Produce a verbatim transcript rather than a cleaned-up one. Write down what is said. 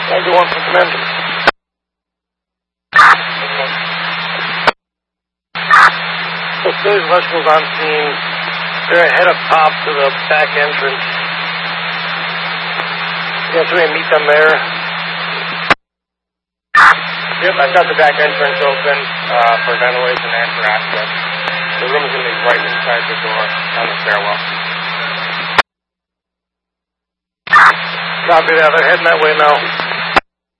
ninety-one for command. So Philly's electrical's on scene. They're ahead up top to the back entrance. Yeah, so we can meet them there. Yep, I've got the back entrance open uh, for ventilation and for access. The room's going to be right inside the door on the stairwell. Copy that. They're heading that way now.